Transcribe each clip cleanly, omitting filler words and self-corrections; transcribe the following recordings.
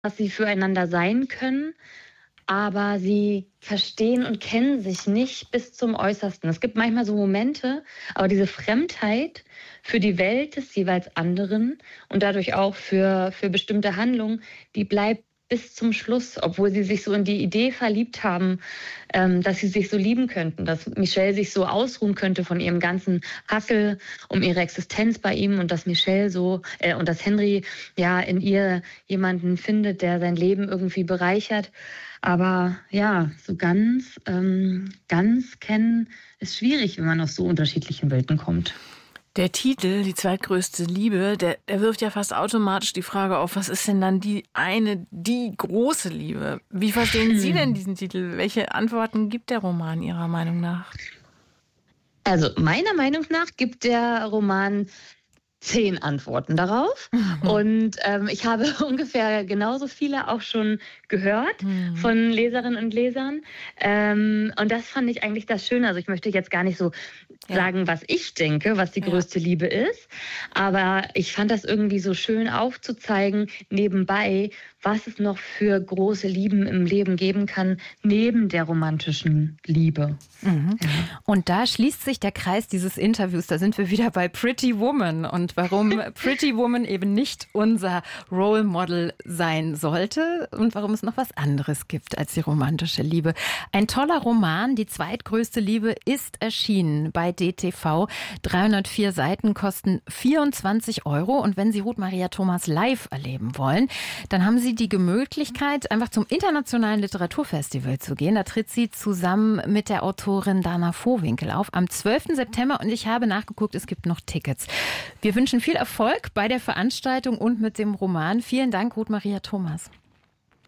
was sie füreinander sein können, aber sie verstehen und kennen sich nicht bis zum Äußersten. Es gibt manchmal so Momente, aber diese Fremdheit für die Welt des jeweils anderen und dadurch auch für bestimmte Handlungen, die bleibt bis zum Schluss, obwohl sie sich so in die Idee verliebt haben, dass sie sich so lieben könnten, dass Michelle sich so ausruhen könnte von ihrem ganzen Hassel um ihre Existenz bei ihm und dass Michelle und dass Henry ja in ihr jemanden findet, der sein Leben irgendwie bereichert. Aber ja, so ganz kennen ist schwierig, wenn man aus so unterschiedlichen Welten kommt. Der Titel, die zweitgrößte Liebe, der wirft ja fast automatisch die Frage auf, was ist denn dann die große Liebe? Wie verstehen Sie denn diesen Titel? Welche Antworten gibt der Roman Ihrer Meinung nach? Also meiner Meinung nach gibt der Roman 10 Antworten darauf. Und ich habe ungefähr genauso viele auch schon gehört von Leserinnen und Lesern. Und das fand ich eigentlich das Schöne. Also ich möchte jetzt gar nicht so sagen, was ich denke, was die größte Liebe ist. Aber ich fand das irgendwie so schön aufzuzeigen, nebenbei, was es noch für große Lieben im Leben geben kann, neben der romantischen Liebe. Mhm. Ja. Und da schließt sich der Kreis dieses Interviews. Da sind wir wieder bei Pretty Woman und warum Pretty Woman eben nicht unser Role Model sein sollte und warum es noch was anderes gibt als die romantische Liebe. Ein toller Roman, die zweitgrößte Liebe, ist erschienen bei DTV. 304 Seiten kosten 24 € und wenn Sie Ruth Maria Thomas live erleben wollen, dann haben Sie die Möglichkeit, einfach zum Internationalen Literaturfestival zu gehen. Da tritt sie zusammen mit der Autorin Dana Vohwinkel auf am 12. September und ich habe nachgeguckt, es gibt noch Tickets. Wir wünschen viel Erfolg bei der Veranstaltung und mit dem Roman. Vielen Dank, Ruth Maria Thomas.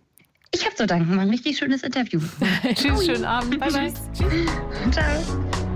Ich habe zu danken, war ein richtig schönes Interview. Tschüss, schönen Abend. Bye, bye. Tschüss. Ciao.